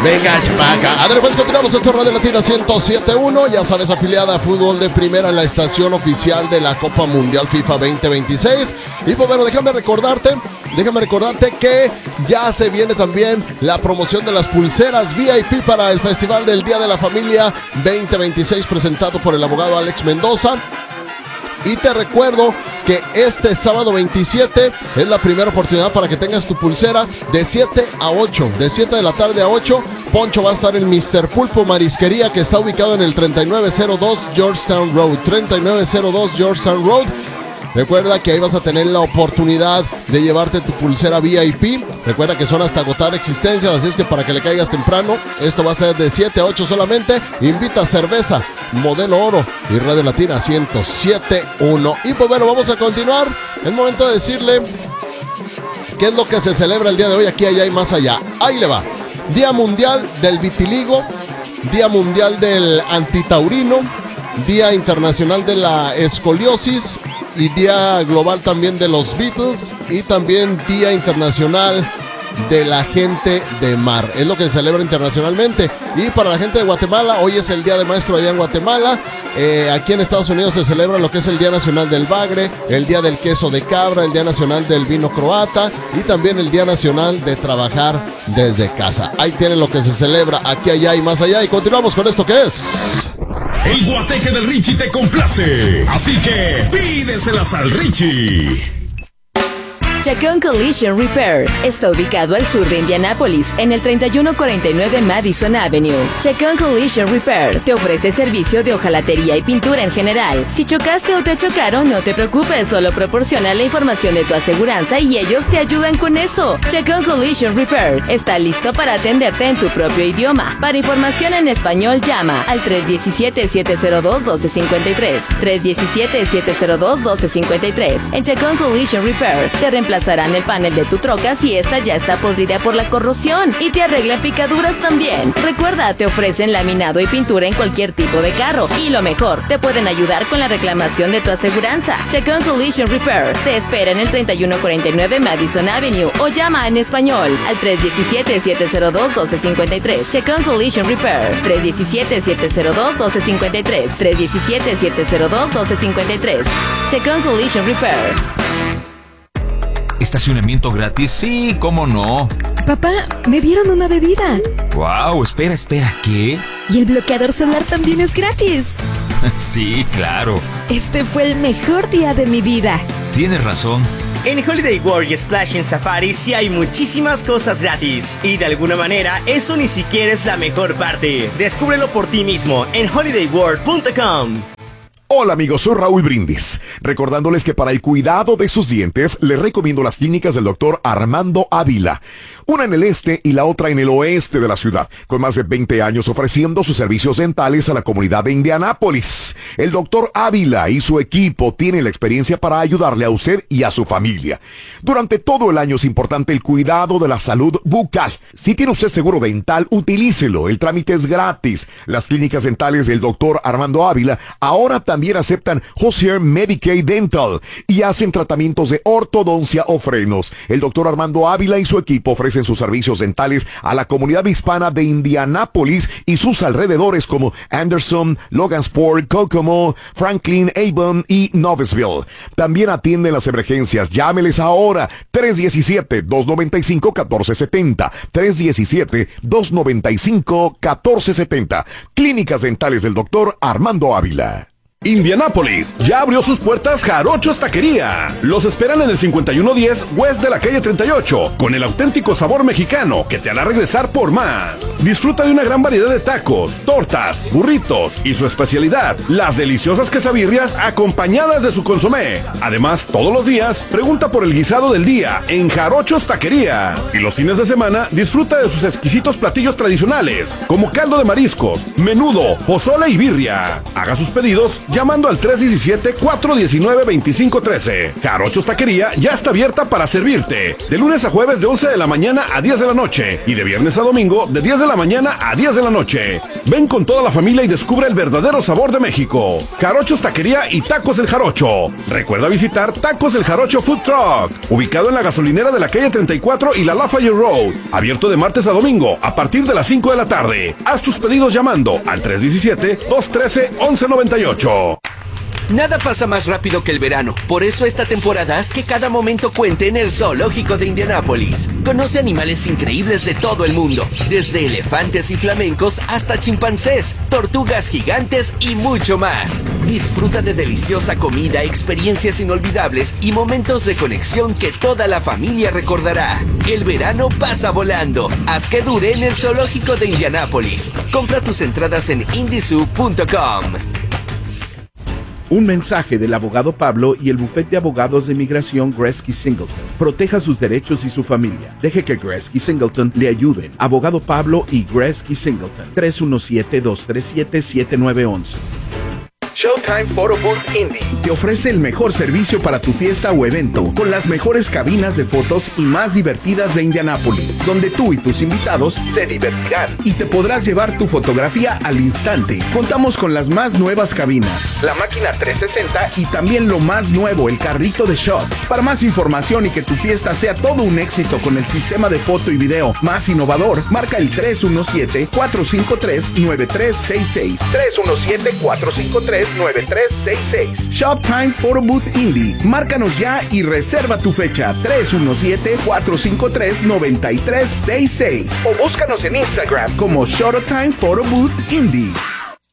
Venga, chamaca. A ver, pues continuamos en tu Radio Latina 107.1. Ya sabes, afiliada a Fútbol de Primera en la estación oficial de la Copa Mundial FIFA 2026. Y pues bueno, déjame recordarte que ya se viene también la promoción de las pulseras VIP para el Festival del Día de la Familia 2026, presentado por el abogado Alex Mendoza. Y te recuerdo que este sábado 27 es la primera oportunidad para que tengas tu pulsera de 7 a 8. De 7 de la tarde a 8, Poncho va a estar en Mr. Pulpo Marisquería, que está ubicado en el 3902 Georgetown Road. 3902 Georgetown Road. Recuerda que ahí vas a tener la oportunidad de llevarte tu pulsera VIP. Recuerda que son hasta agotar existencias, así es que para que le caigas temprano, esto va a ser de 7 a 8 solamente. Invita cerveza, Modelo Oro y Radio Latina 107.1. Y pues bueno, vamos a continuar. Es momento de decirle qué es lo que se celebra el día de hoy aquí, allá y más allá. Ahí le va. Día Mundial del Vitiligo, Día Mundial del Antitaurino, Día Internacional de la Escoliosis y Día Global también de los Beatles, y también Día Internacional de la Gente de Mar. Es lo que se celebra internacionalmente. Y para la gente de Guatemala, hoy es el Día de Maestro allá en Guatemala. Aquí en Estados Unidos se celebra lo que es el Día Nacional del Bagre, el Día del Queso de Cabra, el Día Nacional del Vino Croata y también el Día Nacional de Trabajar desde Casa. Ahí tienen lo que se celebra aquí, allá y más allá. Y continuamos con esto que es... El guateque del Richie te complace, así que pídeselas al Richie. Chacón Collision Repair está ubicado al sur de Indianápolis, en el 3149 Madison Avenue. Chacón Collision Repair te ofrece servicio de hojalatería y pintura en general. Si chocaste o te chocaron, no te preocupes, solo proporciona la información de tu aseguranza y ellos te ayudan con eso. Chacón Collision Repair está listo para atenderte en tu propio idioma. Para información en español, llama al 317-702-1253. 317-702-1253. En Chacón Collision Repair te reemplazarán el panel de tu troca si esta ya está podrida por la corrosión y te arreglan picaduras también. Recuerda, te ofrecen laminado y pintura en cualquier tipo de carro. Y lo mejor, te pueden ayudar con la reclamación de tu aseguranza. Chacón Collision Repair te espera en el 3149 Madison Avenue o llama en español al 317-702-1253. Chacón Collision Repair. 317-702-1253. 317-702-1253. Chacón Collision Repair. ¿Estacionamiento gratis? Sí, ¿cómo no? Papá, me dieron una bebida. Wow, espera, ¿qué? Y el bloqueador solar también es gratis. Sí, claro. Este fue el mejor día de mi vida. Tienes razón. En Holiday World y Splash en Safari sí hay muchísimas cosas gratis. Y de alguna manera, eso ni siquiera es la mejor parte. Descúbrelo por ti mismo en holidayworld.com. Hola amigos, soy Raúl Brindis, recordándoles que para el cuidado de sus dientes les recomiendo las clínicas del doctor Armando Ávila, una en el este y la otra en el oeste de la ciudad, con más de 20 años ofreciendo sus servicios dentales a la comunidad de Indianápolis. El doctor Ávila y su equipo tienen la experiencia para ayudarle a usted y a su familia. Durante todo el año es importante el cuidado de la salud bucal. Si tiene usted seguro dental, utilícelo, el trámite es gratis. Las clínicas dentales del doctor Armando Ávila ahora también aceptan Hozier Medicaid Dental y hacen tratamientos de ortodoncia o frenos. El doctor Armando Ávila y su equipo ofrecen sus servicios dentales a la comunidad hispana de Indianápolis y sus alrededores como Anderson, Logansport, Kokomo, Franklin, Avon y Noblesville. También atienden las emergencias. Llámeles ahora 317-295-1470. 317-295-1470. Clínicas dentales del doctor Armando Ávila. Indianápolis ya abrió sus puertas Jarochos Taquería. Los esperan en el 5110 West de la calle 38, con el auténtico sabor mexicano que te hará regresar por más. Disfruta de una gran variedad de tacos, tortas, burritos y su especialidad, las deliciosas quesabirrias acompañadas de su consomé. Además, todos los días, pregunta por el guisado del día en Jarochos Taquería. Y los fines de semana, disfruta de sus exquisitos platillos tradicionales, como caldo de mariscos, menudo, pozole y birria. Haga sus pedidos llamando al 317-419-2513. Jarochos Taquería ya está abierta para servirte. De lunes a jueves de 11 de la mañana a 10 de la noche. Y de viernes a domingo de 10 de la mañana a 10 de la noche. Ven con toda la familia y descubre el verdadero sabor de México. Jarochos Taquería y Tacos El Jarocho. Recuerda visitar Tacos El Jarocho Food Truck, ubicado en la gasolinera de la calle 34 y la Lafayette Road. Abierto de martes a domingo a partir de las 5 de la tarde. Haz tus pedidos llamando al 317-213-1198. Nada pasa más rápido que el verano. Por eso esta temporada haz que cada momento cuente en el Zoológico de Indianápolis. Conoce animales increíbles de todo el mundo, desde elefantes y flamencos hasta chimpancés, tortugas gigantes y mucho más. Disfruta de deliciosa comida, experiencias inolvidables y momentos de conexión que toda la familia recordará. El verano pasa volando. Haz que dure en el Zoológico de Indianápolis. Compra tus entradas en indizoo.com. Un mensaje del abogado Pablo y el bufete de abogados de inmigración Gretzky Singleton. Proteja sus derechos y su familia. Deje que Gretzky Singleton le ayuden. Abogado Pablo y Gretzky Singleton. 317-237-7911. Showtime Photo Booth Indie te ofrece el mejor servicio para tu fiesta o evento, con las mejores cabinas de fotos y más divertidas de Indianápolis, donde tú y tus invitados se divertirán y te podrás llevar tu fotografía al instante. Contamos con las más nuevas cabinas, la máquina 360 y también lo más nuevo, el carrito de shots. Para más información y que tu fiesta sea todo un éxito con el sistema de foto y video más innovador, marca el 317-453-9366. 317-453-9366. Shoptime Photo Booth Indie. Márcanos ya y reserva tu fecha. 317-453-9366. O búscanos en Instagram como Showtime Photo Booth Indie.